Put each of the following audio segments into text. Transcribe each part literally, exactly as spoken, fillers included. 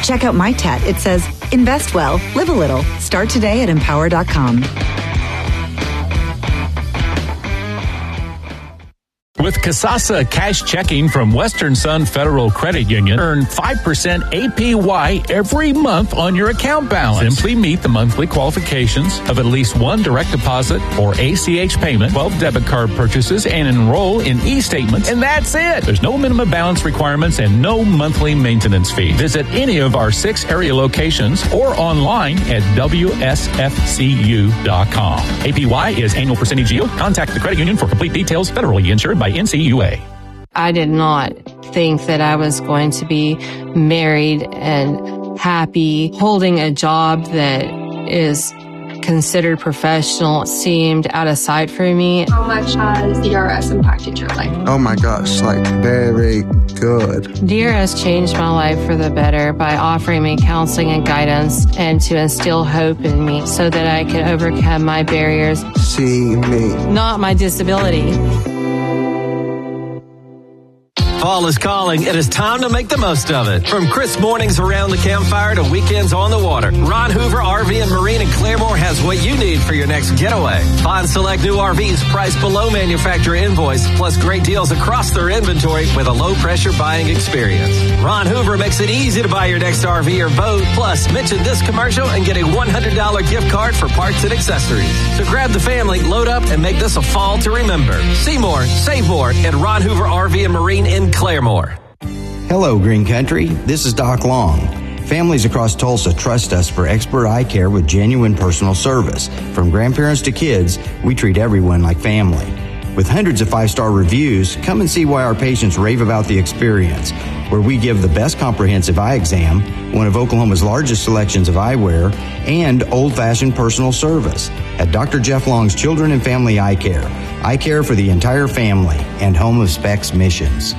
Check out my tat. It says, invest well, live a little. Start today at empower dot com. With Kasasa Cash Checking from Western Sun Federal Credit Union, earn five percent A P Y every month on your account balance. Simply meet the monthly qualifications of at least one direct deposit or A C H payment, twelve debit card purchases, and enroll in e-statements. And that's it. There's no minimum balance requirements and no monthly maintenance fee. Visit any of our six area locations or online at W S F C U dot com. A P Y is annual percentage yield. Contact the credit union for complete details. Federally insured by N C U A. I did not think that I was going to be married and happy. Holding a job that is considered professional seemed out of sight for me. How much has D R S impacted your life? Oh my gosh, like very good. D R S changed my life for the better by offering me counseling and guidance and to instill hope in me so that I could overcome my barriers. See me. Not my disability. Fall is calling. It is time to make the most of it. From crisp mornings around the campfire to weekends on the water, Ron Hoover R V and Marine in Claremore has what you need for your next getaway. Find select new R Vs priced below manufacturer invoice, plus great deals across their inventory with a low-pressure buying experience. Ron Hoover makes it easy to buy your next R V or boat. Plus, mention this commercial and get a one hundred dollars gift card for parts and accessories. So grab the family, load up, and make this a fall to remember. See more, save more at Ron Hoover R V and Marine in Claremore. Hello, Green Country. This is Doc Long. Families across Tulsa trust us for expert eye care with genuine personal service. From grandparents to kids, we treat everyone like family. With hundreds of five-star reviews, come and see why our patients rave about the experience, where we give the best comprehensive eye exam, one of Oklahoma's largest selections of eyewear, and old-fashioned personal service at Doctor Jeff Long's Children and Family Eye Care. Eye care for the entire family and home of Specs Missions.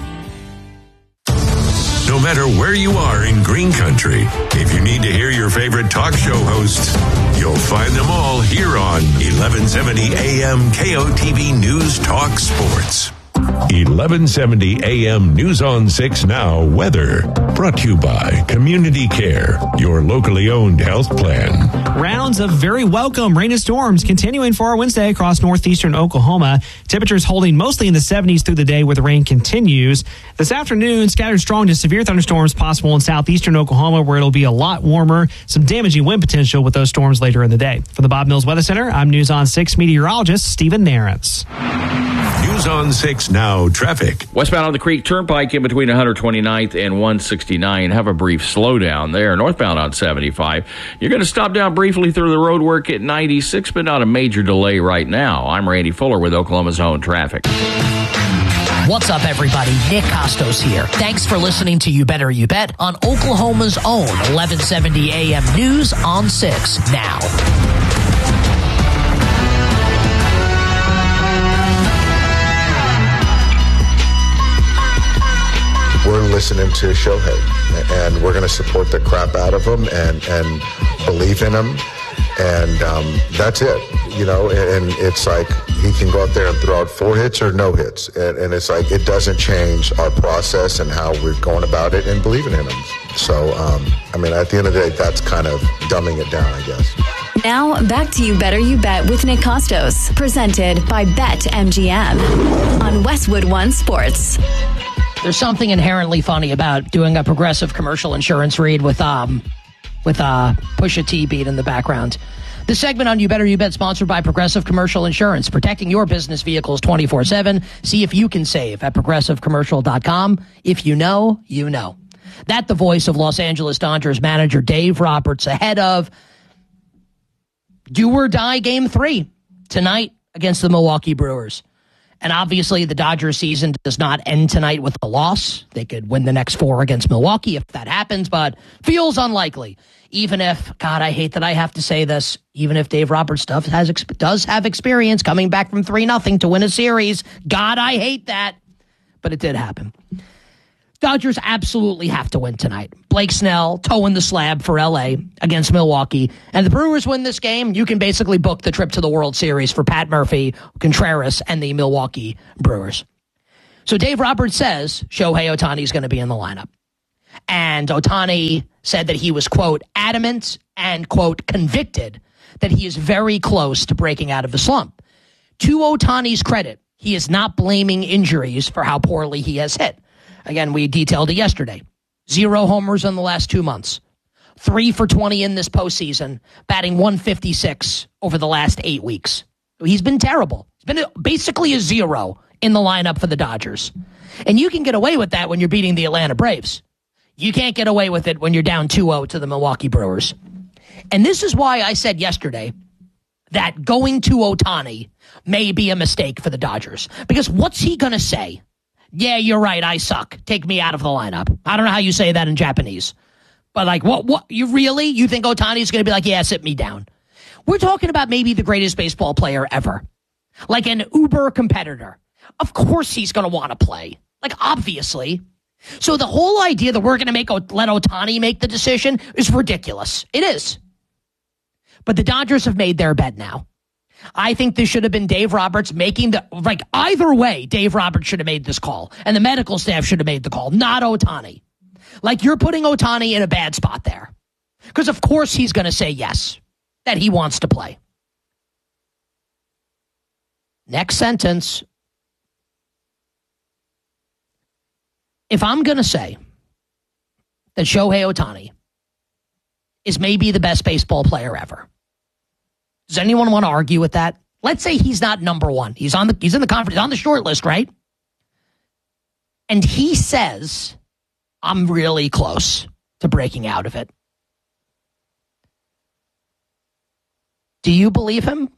No matter where you are in Green Country, if you need to hear your favorite talk show hosts, you'll find them all here on eleven seventy A M K O T V News Talk Sports. eleven seventy A M News on six Now Weather. Brought to you by Community Care, your locally owned health plan. Rounds of very welcome rain and storms continuing for our Wednesday across northeastern Oklahoma. Temperatures holding mostly in the seventies through the day where the rain continues. This afternoon, scattered strong to severe thunderstorms possible in southeastern Oklahoma where it'll be a lot warmer. Some damaging wind potential with those storms later in the day. For the Bob Mills Weather Center, I'm News on six meteorologist Stephen Narrance. News on six Now traffic. Westbound on the Creek Turnpike in between one twenty-ninth and one sixty-nine. Have a brief slowdown there. Northbound on seventy-five. You're going to stop down briefly through the road work at ninety-six, but not a major delay right now. I'm Randy Fuller with Oklahoma's Own Traffic. What's up, everybody? Nick Costos here. Thanks for listening to You Better You Bet on Oklahoma's Own eleven seventy A M News on six Now. We're listening to Shohei, and we're going to support the crap out of him and, and believe in him, and um, that's it, you know, and, and it's like he can go out there and throw out four hits or no hits, and, and it's like it doesn't change our process and how we're going about it and believing in him. So, um, I mean, at the end of the day, that's kind of dumbing it down, I guess. Now, back to You Better You Bet with Nick Costos, presented by BetMGM on Westwood One Sports. There's something inherently funny about doing a Progressive commercial insurance read with um with uh Pusha T beat in the background. This segment on You Better You Bet sponsored by Progressive Commercial Insurance, protecting your business vehicles twenty-four seven. See if you can save at progressive commercial dot com. If you know, you know. That the voice of Los Angeles Dodgers manager Dave Roberts ahead of do or die game three tonight against the Milwaukee Brewers. And obviously, the Dodgers season does not end tonight with a loss. They could win the next four against Milwaukee if that happens, but feels unlikely. Even if, God, I hate that I have to say this, even if Dave Roberts stuff has does have experience coming back from three nothing to win a series. God, I hate that. But it did happen. Dodgers absolutely have to win tonight. Blake Snell toeing the slab for L A against Milwaukee. And the Brewers win this game, you can basically book the trip to the World Series for Pat Murphy, Contreras, and the Milwaukee Brewers. So Dave Roberts says Shohei Ohtani is going to be in the lineup. And Ohtani said that he was, quote, adamant and, quote, convicted that he is very close to breaking out of the slump. To Ohtani's credit, he is not blaming injuries for how poorly he has hit. Again, we detailed it yesterday. Zero homers in the last two months. Three for twenty in this postseason, batting one fifty-six over the last eight weeks. He's been terrible. He's been basically a zero in the lineup for the Dodgers. And you can get away with that when you're beating the Atlanta Braves. You can't get away with it when you're down two oh to the Milwaukee Brewers. And this is why I said yesterday that going to Ohtani may be a mistake for the Dodgers. Because what's he going to say? Yeah, you're right, I suck. Take me out of the lineup. I don't know how you say that in Japanese. But like, what, what, you really? You think Ohtani's going to be like, yeah, sit me down? We're talking about maybe the greatest baseball player ever. Like an uber competitor. Of course he's going to want to play. Like, obviously. So the whole idea that we're going to make let Ohtani make the decision is ridiculous. It is. But the Dodgers have made their bed now. I think this should have been Dave Roberts making the, like, either way, Dave Roberts should have made this call. And the medical staff should have made the call, not Ohtani. Like, you're putting Ohtani in a bad spot there. Because, of course, he's going to say yes, that he wants to play. Next sentence. If I'm going to say that Shohei Ohtani is maybe the best baseball player ever, does anyone want to argue with that? Let's say he's not number one. He's on the he's in the conference, he's on the short list, right? And he says, I'm really close to breaking out of it. Do you believe him?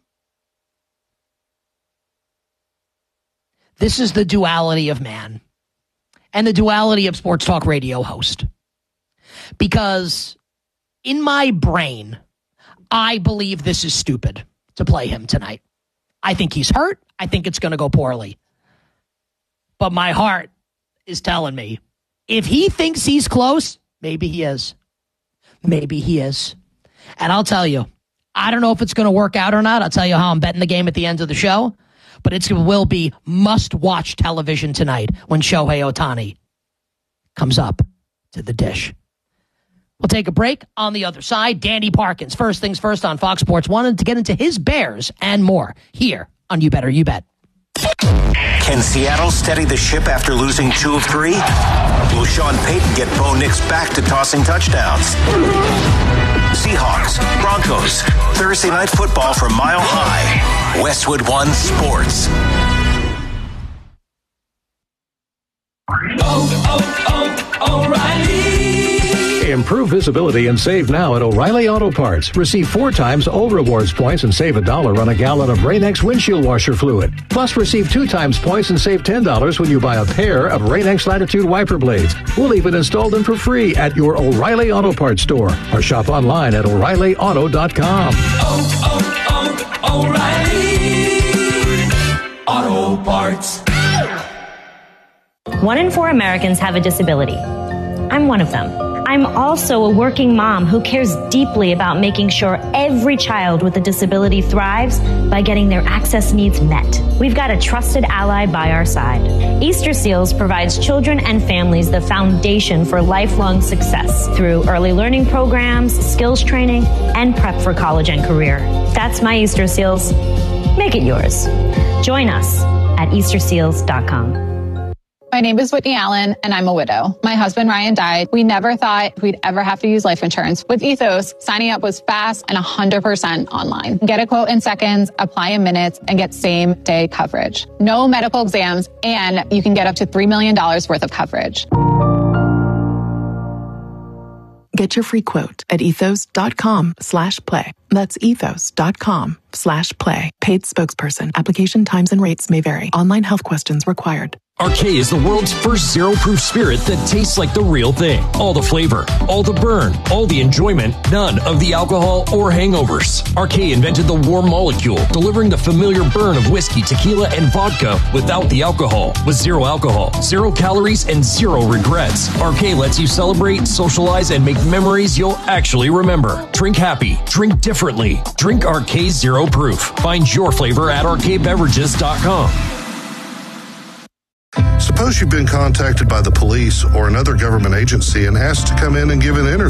This is the duality of man and the duality of sports talk radio host. Because in my brain, I believe this is stupid to play him tonight. I think he's hurt. I think it's going to go poorly. But my heart is telling me, if he thinks he's close, maybe he is. Maybe he is. And I'll tell you, I don't know if it's going to work out or not. I'll tell you how I'm betting the game at the end of the show. But it will be must-watch television tonight when Shohei Ohtani comes up to the dish. We'll take a break. On the other side, Danny Parkins. First things first on Fox Sports one, to get into his Bears and more here on You Better You Bet. Can Seattle steady the ship after losing two of three? Will Sean Payton get Bo Nix back to tossing touchdowns? Seahawks, Broncos, Thursday Night Football from Mile High. Westwood One Sports. Oh, oh, oh, O'Reilly. Improve visibility and save now at O'Reilly Auto Parts. Receive four times O Rewards points and save a dollar on a gallon of Rain-X windshield washer fluid. Plus, receive two times points and save ten dollars when you buy a pair of Rain-X Latitude wiper blades. We'll even install them for free at your O'Reilly Auto Parts store or shop online at O'Reilly Auto dot com. Oh, oh, oh, O'Reilly Auto Parts. One in four Americans have a disability. I'm one of them. I'm also a working mom who cares deeply about making sure every child with a disability thrives by getting their access needs met. We've got a trusted ally by our side. Easter Seals provides children and families the foundation for lifelong success through early learning programs, skills training, and prep for college and career. That's my Easter Seals. Make it yours. Join us at Easter Seals dot com. My name is Whitney Allen, and I'm a widow. My husband, Ryan, died. We never thought we'd ever have to use life insurance. With Ethos, signing up was fast and one hundred percent online. Get a quote in seconds, apply in minutes, and get same-day coverage. No medical exams, and you can get up to three million dollars worth of coverage. Get your free quote at ethos.com slash play. That's ethos.com slash play. Paid spokesperson. Application times and rates may vary. Online health questions required. Arcade is the world's first zero-proof spirit that tastes like the real thing. All the flavor, all the burn, all the enjoyment, none of the alcohol or hangovers. Arcade invented the warm molecule, delivering the familiar burn of whiskey, tequila, and vodka without the alcohol. With zero alcohol, zero calories, and zero regrets. Arcade lets you celebrate, socialize, and make memories you'll actually remember. Drink happy. Drink differently. Drink Arcade Zero Proof. Find your flavor at arcade beverages dot com. Suppose you've been contacted by the police or another government agency and asked to come in and give an interview.